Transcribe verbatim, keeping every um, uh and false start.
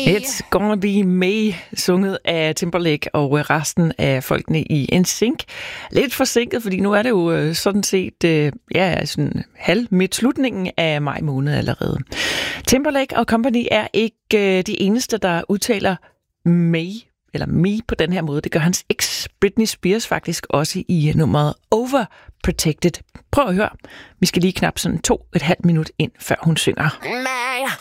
It's Gonna Be Me, sunget af Timberlake og resten af folkene i N Sync. Lidt forsinket, fordi nu er det jo sådan set ja, sådan halv midt slutningen af maj måned allerede. Timberlake og Company er ikke de eneste, der udtaler May eller Me på den her måde. Det gør hans eks Britney Spears faktisk også i nummeret Overprotected. Prøv at høre. Vi skal lige knap sådan to et halvt minut ind, før hun synger. May.